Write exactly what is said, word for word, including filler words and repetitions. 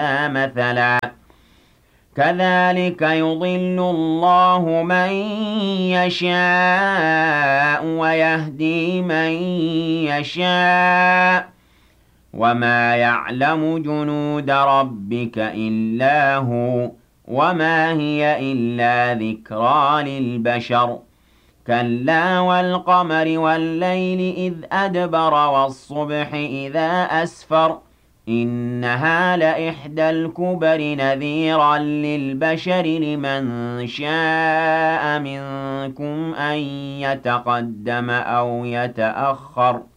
مثلا كذلك يضل الله من يشاء ويهدي من يشاء وما يعلم جنود ربك إلا هو وما هي إلا ذكرى للبشر كلا والقمر والليل إذ أدبر والصبح إذا أسفر إنها لإحدى الكبر نذيرا للبشر لمن شاء منكم أن يتقدم أو يتأخر